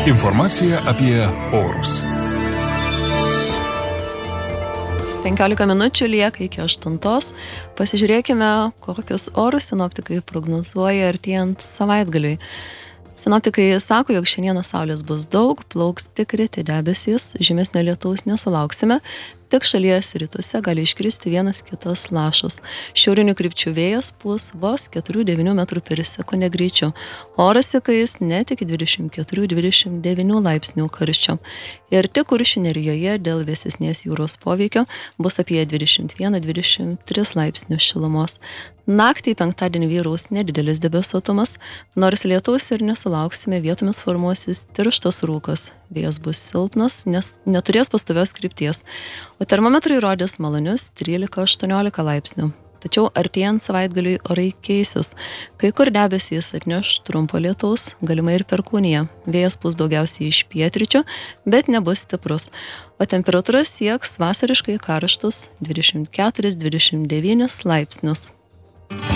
Informacija apie orus. 15 minučių lieka iki 8. Pasižiūrėkime, kokius orus sinoptikai prognozuoja artėjant savaitgaliui. Sinoptikai sako, jog šiandieną saulės bus daug, plauks tik reti debesys, žymesnio lietaus nesulauksime, tik šalies rytuose gali iškristi vienas kitas lašas. Šiaurinių krypčių vėjas pūs vos 4-9 metrų per sekundę greičiu. Oras įkais net iki 24-29 laipsnių karščio. Ir tik Kuršių nerijoje dėl vėsesnės jūros poveikio bus apie 21-23 laipsnių šilumos. Naktį penktadienį vyraus nedidelis debesuotumas, nors lietaus ir nesulauksime, vietomis formuosis tirštas rūkas. Vėjas bus silpnas, nes neturės pastovios krypties, o termometrai rodys malonius 13-18 laipsnių. Tačiau artėjant savaitgaliui orai keisis. Kai kur debesys atneš trumpo lietaus, galima ir perkūnija. Vėjas pūs daugiausiai iš pietryčių, bet nebus stiprus. O temperatūra sieks vasariškai karštus 24-29 laipsnius.